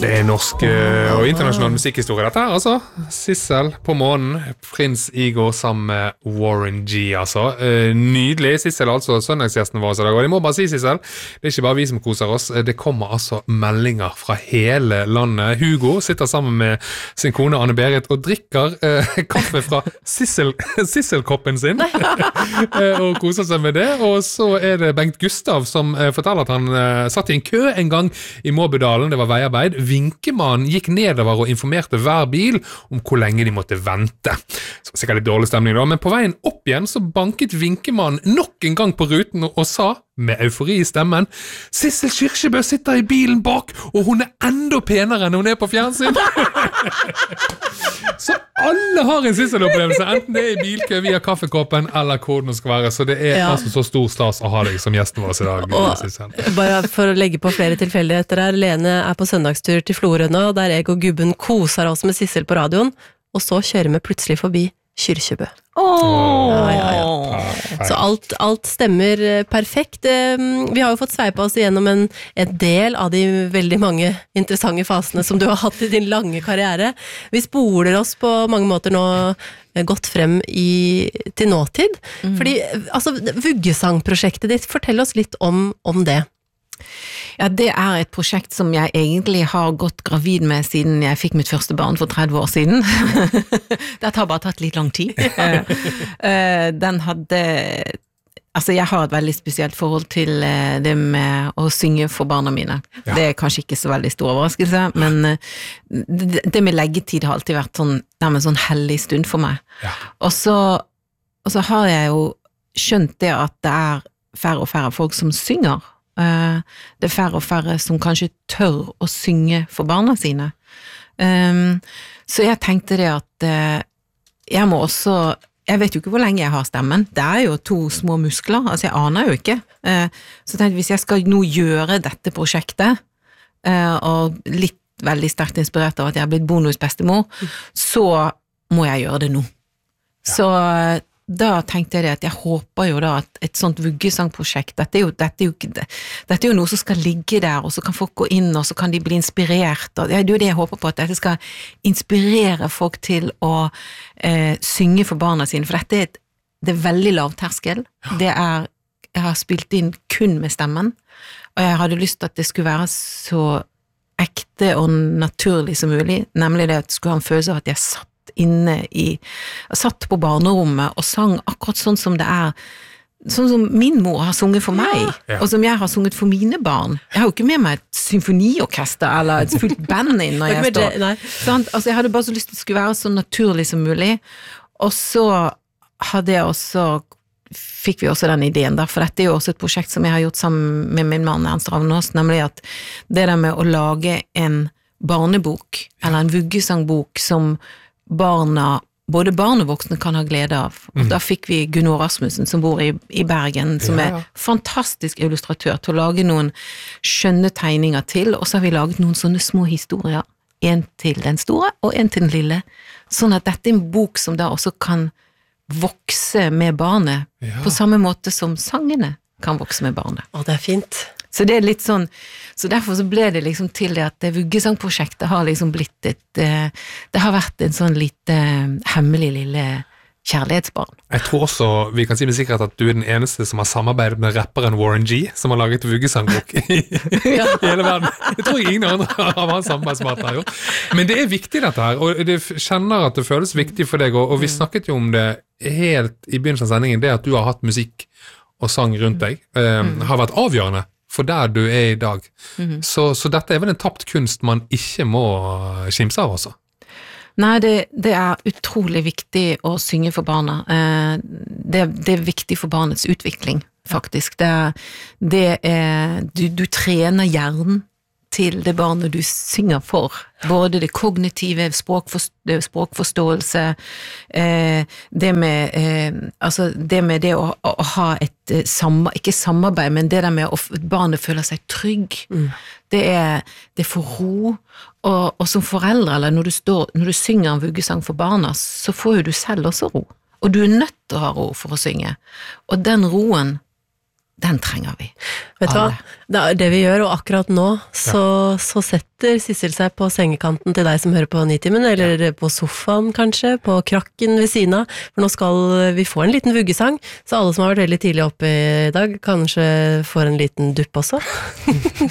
Det norsk og internasjonal musikkhistorie dette her, altså. Sissel på månen, Prins Igor sammen med Warren G, altså. Nydelig. Sissel altså søndagsgjesten vår i dag. Og jeg må bare si, Sissel, det ikke bare vi som koser oss. Det kommer altså meldinger fra hele landet. Hugo sitter sammen med sin kone Anne-Berit og drikker kaffe fra Sissel-koppen sin. Og koser seg med det. Og så det Bengt Gustav som forteller at han satt i en kø en gang i Måbudalen. Det var veiarbeid. Vinkemannen gikk nedover og informerte hver bil om hvor lenge de måtte vente. Så sikkert litt dårlig stemning da, men på veien opp igjen så banket vinkemannen nok en gang på ruten og sa, med eufori i stemmen, Sissel Kyrkjebø sitter i bilen bak, og hun enda penere enn hun på fjernsyn. Så alle har en Sissel-opplevelse, enten det i bilkø via kaffekoppen eller hvor den skal være, så det altså så stor stas å ha deg som gjesten vår i dag, Sissel. Bare for å legge på flere tilfeldigheter her, Lene på søndagstur til Florø nå, der jeg og gubben koser oss med Sissel på radioen, og så kjører vi plutselig forbi Kyrkjebø. Så alt stemmer perfekt. Vi har jo fått sveipa oss igjennom en del av de veldig mange interessante fasene som du har hatt i din lange karriere. Vi spoler oss på mange måter nå gått frem til nåtid. Fordi, altså, vuggesangprosjektet ditt, fortell oss litt om det. Ja, det et prosjekt som jeg egentlig har gått gravid med siden jeg fikk mitt første barn for 30 år siden. Det har bare tatt litt lang tid. Den hadde, altså jeg har et veldig spesielt forhold til det med å synge for barna mine. Ja. Det kanskje ikke så veldig stor overraskelse, men det med leggetid har alltid vært nærmest sånn hellig stund for meg. Ja. Og så har jeg jo skjønt det at det færre og færre folk som synger. Det færre og færre som kanskje tør å synge for barna sine. Så jeg tenkte det at jeg må også, jeg vet jo ikke hvor lenge jeg har stemmen, det jo 2 små muskler, altså jeg aner jo ikke. Så tenkte jeg, hvis jeg skal nå gjøre dette prosjektet, og litt veldig sterkt inspirert av at jeg har blitt bonusbestemor, så må jeg gjøre det nå. Ja. Så da tenkte jeg at jeg håper jo da at et sånt vuggesangprosjekt, dette er jo noe som skal ligge der, og så kan folk gå inn, og så kan de bli inspirert, og det jo det jeg håper på, at dette skal inspirere folk til å synge for barna sine, for dette det veldig lav terskel, jeg har spilt inn kun med stemmen, og jeg hadde lyst til at det skulle være så ekte og naturlig som mulig, nemlig det at det skulle ha en følelse av at jeg satt på barnerommet og sang akkurat sånn som det sånn som min mor har sunget for meg, og som jeg har sunget for mine barn. Jeg har jo ikke med meg et symfoniorkester eller et fullt band inn når jeg står. Altså, jeg hadde bare så lyst til at det skulle være så naturlig som mulig, og så fikk vi også den ideen der, for dette jo også et prosjekt som jeg har gjort sammen med min mann Ernst Ravnås, nemlig at det der med å lage en barnebok, eller en vuggesangbok som både barn og voksne kan ha glede av. Og da fikk vi Gunnar Rasmussen som bor i Bergen, som fantastisk illustratør til å lage noen skjønne tegninger til, og så har vi laget noen sånne små historier, en til den store og en til den lille, sånn at dette en bok som da også kan vokse med barnet, på samme måte som sangene kan vokse med barnet. Å, det fint. Så det litt sånn, så derfor så ble det liksom til det at det vuggesangprosjektet har liksom blitt det har vært en sånn lite hemmelig lille kjærlighetsbarn. Jeg tror også, vi kan si med sikkerhet at du den eneste som har samarbeidet med rapperen Warren G, som har laget vuggesangbok i hele verden. Det tror jeg ingen andre av hans samarbeidspartner har gjort. Men det viktig dette her, og det kjenner at det føles viktig for deg, og vi snakket jo om det helt i begynnelsen av sendingen, det at du har hatt musikk og sang rundt deg, har vært avgjørende for der du i dag. Så dette vel en tapt kunst man ikke må skimse av også. Nei, det utrolig viktig å synge for barna. Det viktig for barnets utvikling, faktisk. Du trener hjernen til det barnet du synger for. Både det kognitive, språkforståelse, det med det å ha et ikke samarbeid, men det der med at barnet føler seg trygg. Det får ro, og som foreldre, eller når du synger en vuggesang for barna, så får jo du selv også ro. Og du nødt til å ha ro for å synge. Og den roen, Den trenger vi. Vet du hva? Alle. Det er det vi gjør, og akkurat nå så setter Sissel seg på sengekanten til deg som hører på Nitimen, eller på sofaen kanskje, på krakken ved siden av, for nå skal vi få en liten vuggesang, så alle som har vært veldig tidlig oppe i dag, kanskje får en liten dupp også.